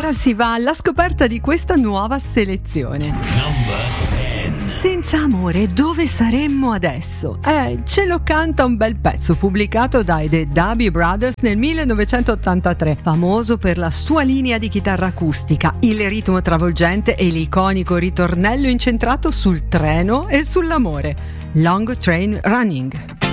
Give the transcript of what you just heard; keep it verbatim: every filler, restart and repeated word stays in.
ora si va alla scoperta di questa nuova selezione. Senza amore, dove saremmo adesso? Eh, ce lo canta un bel pezzo pubblicato dai The Doobie Brothers nel millenovecentottantatré, famoso per la sua linea di chitarra acustica, il ritmo travolgente e l'iconico ritornello incentrato sul treno e sull'amore. Long Train Running.